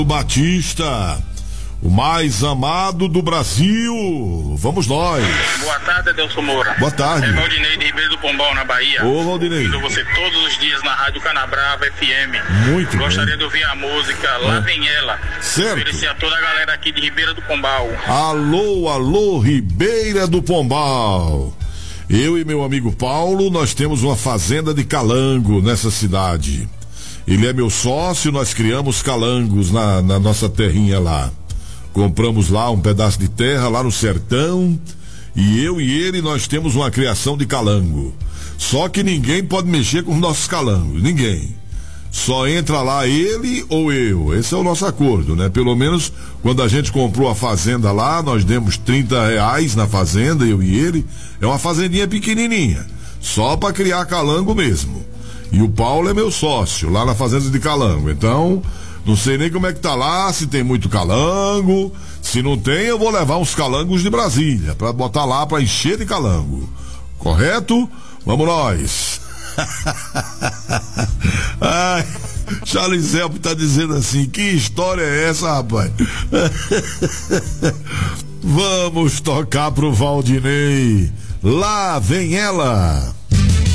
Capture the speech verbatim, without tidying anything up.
Batista, o mais amado do Brasil. Vamos nós. Boa tarde, Adelson Moura. Boa tarde. É Valdinei de Ribeiro do Pombal, na Bahia. Ô, Valdinei. Ouvindo você todos os dias na Rádio Canabrava F M. Muito Gostaria bem. de ouvir a música Lá Vem Ela. Certo. Oferecer a toda a galera aqui de Ribeira do Pombal. Alô, alô, Ribeira do Pombal. Eu e meu amigo Paulo, nós temos uma fazenda de calango nessa cidade. Ele é meu sócio, nós criamos calangos na, na nossa terrinha lá. Compramos lá um pedaço de terra lá no sertão e eu e ele nós temos uma criação de calango. Só que ninguém pode mexer com os nossos calangos, ninguém. Só entra lá ele ou eu. Esse é o nosso acordo, né? Pelo menos quando a gente comprou a fazenda lá, nós demos trinta reais na fazenda, eu e ele. É uma fazendinha pequenininha, só para criar calango mesmo. E o Paulo é meu sócio lá na fazenda de calango. Então, não sei nem como é que tá lá, se tem muito calango. Se não tem, eu vou levar uns calangos de Brasília para botar lá para encher de calango. Correto? Vamos nós. Ai, Charles Zelp tá dizendo assim: que história é essa, rapaz? Vamos tocar pro Valdinei. Lá vem ela.